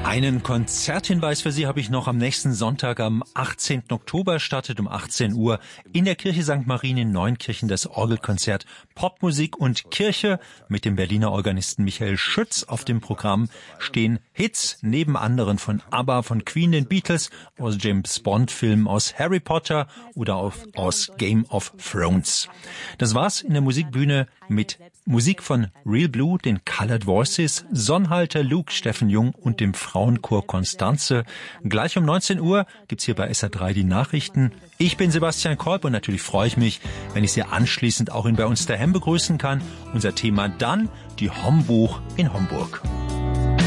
Einen Konzerthinweis für Sie habe ich noch. Am nächsten Sonntag, am 18. Oktober, startet um 18 Uhr in der Kirche St. Marien in Neunkirchen das Orgelkonzert Popmusik und Kirche. Mit dem Berliner Organisten Michael Schütz auf dem Programm stehen Hits neben anderen von ABBA, von Queen, den Beatles, aus James Bond-Filmen, aus Harry Potter oder aus Game of Thrones. Das war's in der Musikbühne mit Musik von Real Blue, den Colored Voices, Sonnhalter Luke, Steffen Jung und dem Frauenchor Konstanze. Gleich um 19 Uhr gibt's hier bei SA3 die Nachrichten. Ich bin Sebastian Kolb und natürlich freue ich mich, wenn ich Sie anschließend auch in Bei uns daheim begrüßen kann. Unser Thema dann die Hombuch in Homburg.